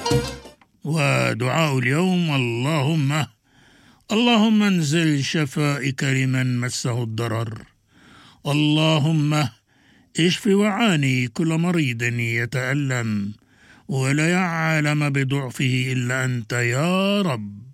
ودعاء اليوم: اللهم انزل شفائك لمن مسه الضرر. اللهم اشف وعاني كل مريض يتألم ولا يعلم بضعفه إلا أنت يا رب.